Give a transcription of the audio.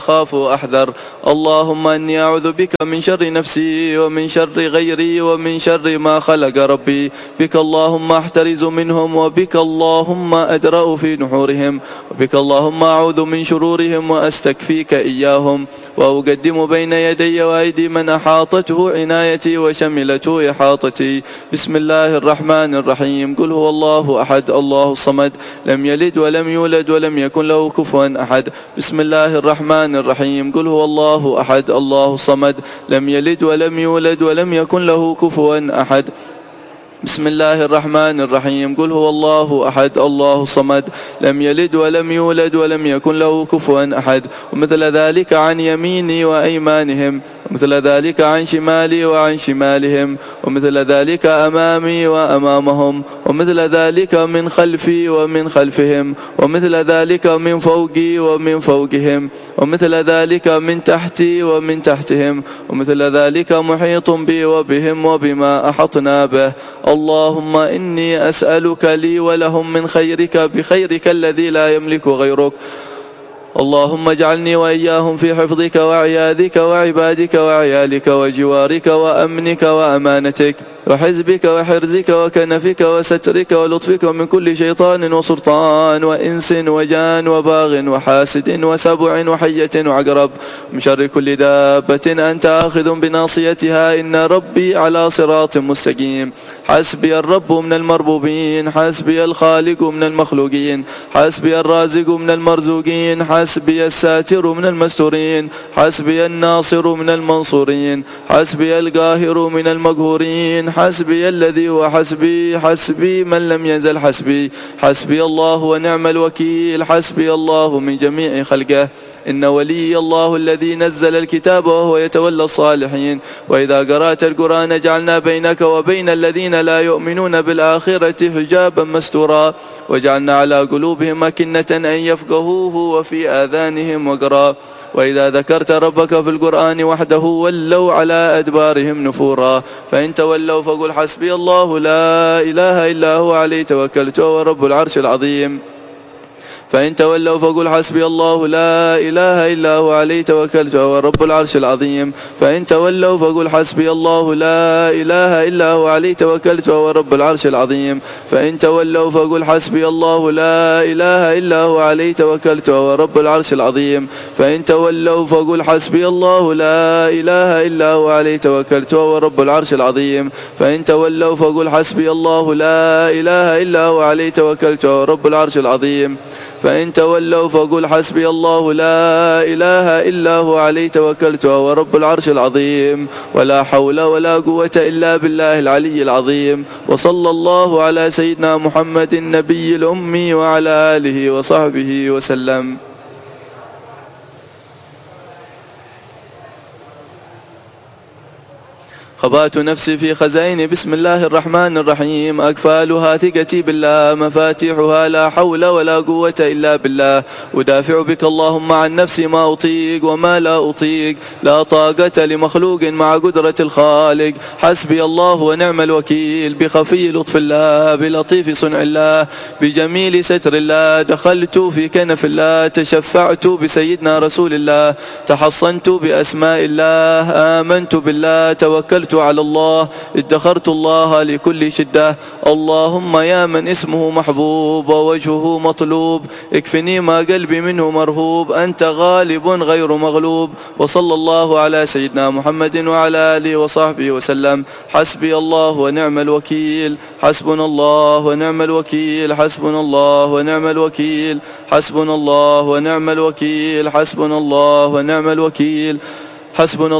أخاف وأحذر. اللهم إني أعوذ بك من شر نفسي ومن شر غيري ومن شر ما خلق ربي. بك اللهم أحترز منهم، وبك اللهم أدرأ في نحورهم، وبك اللهم أعوذ من شرورهم وأستكفيك إياهم. وأقدم بين يدي وأيدي من أحاطته عنايتي وشملته إحاطتي. بسم الله الرحمن الرحيم. قل هو الله أحد الله الصمد، لم يلد ولم يولد ولم يكن له كفوا أحد. بسم الله الرحمن الرحيم. قل هو الله أحد الله الصمد، لم يلد ولم يولد ولم يكن له كفوا أحد. بسم الله الرحمن الرحيم. قل هو الله أحد الله الصمد، لم يلد ولم يولد ولم يكن له كفوا أحد. ومثل ذلك عن يميني وأيمانهم، ومثل ذلك عن شمالي وعن شمالهم، ومثل ذلك أمامي وأمامهم، ومثل ذلك من خلفي ومن خلفهم، ومثل ذلك من فوقي ومن فوقهم، ومثل ذلك من تحتي ومن تحتهم، ومثل ذلك محيط بي وبهم وبما أحطنا به. اللهم إني أسألك لي ولهم من خيرك بخيرك الذي لا يملك غيرك. اللهم اجعلني وإياهم في حفظك وعياذك وعبادك وعيالك وجوارك وأمنك وأمانتك وحزبك وحرزك وكنفك وسترك ولطفك من كل شيطان وسلطان وإنس وجان وباغ وحاسد وسبع وحية وعقرب، من شر كل دابة أنت آخذ بناصيتها، إن ربي على صراط مستقيم. حسبي الرب من المربوبين، حسبي الخالق من المخلوقين، حسبي الرازق من المرزوقين، حسبي الساتر من المستورين، حسبي الناصر من المنصورين، حسبي القاهر من المقهورين، حسبي الذي هو حسبي، حسبي من لم يزل حسبي. حسبي الله ونعم الوكيل، حسبي الله من جميع خلقه. إن ولي الله الذي نزل الكتاب وهو يتولى الصالحين. وإذا قرأت القرآن جعلنا بينك وبين الذين لا يؤمنون بالآخرة حجابا مستورا، وجعلنا على قلوبهم أكنة أن يفقهوه وفي آذانهم وقرا. وإذا ذكرت ربك في القرآن وحده ولوا على أدبارهم نفورا. فإن تولوا فقل حسبي الله لا إله إلا هو عليه توكلت وهو رب العرش العظيم. فإن تولوا فقل حسبي الله لا إله إلا هو عليه توكلت وهو رب العرش العظيم. فإن تولوا فقل حسبي الله لا إله إلا هو عليه توكلت وهو رب العرش العظيم. فإن تولوا فقل حسبي الله لا إله إلا هو عليه توكلت وهو رب العرش العظيم. فإن تولوا فقل حسبي الله لا إله إلا هو عليه توكلت وهو رب العرش العظيم. فإن تولوا فقل حسبي الله لا إله إلا هو عليه توكلت وهو رب العرش العظيم. فإن تولوا فقل حسبي الله لا إله إلا هو عليه توكلت وهو رب العرش العظيم. ولا حول ولا قوة إلا بالله العلي العظيم. وصلى الله على سيدنا محمد النبي الأمي وعلى آله وصحبه وسلم. خبات نفسي في خزائن بسم الله الرحمن الرحيم. أقفالها ثقتي بالله، مفاتيحها لا حول ولا قوة إلا بالله. أدافع بك اللهم عن نفسي ما أطيق وما لا أطيق، لا طاقة لمخلوق مع قدرة الخالق. حسبي الله ونعم الوكيل. بخفي لطف الله، بلطيف صنع الله، بجميل ستر الله. دخلت في كنف الله، تشفعت بسيدنا رسول الله، تحصنت بأسماء الله، آمنت بالله، توكلت على الله، ادخرت الله لكل شدة. اللهم يا من اسمه محبوب ووجهه مطلوب، اكفني ما قلبي منه مرهوب، أنت غالب غير مغلوب. وصلى الله على سيدنا محمد وعلى آله وصحبه وسلم. حسبي الله ونعم الوكيل. حسبنا الله ونعم الوكيل. حسبنا الله ونعم الوكيل. حسبنا الله ونعم الوكيل. حسبنا الله ونعم الوكيل. حسبنا